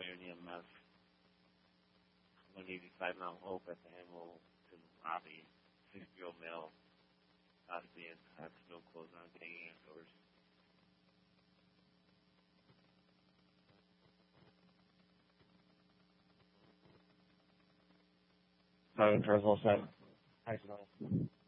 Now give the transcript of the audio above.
clearing the EMF. 185 Mount Hope at the Hamilton lobby. 6-year-old male, possibly in no clothes on, hanging outdoors. Sorry, for a whole set. Thanks,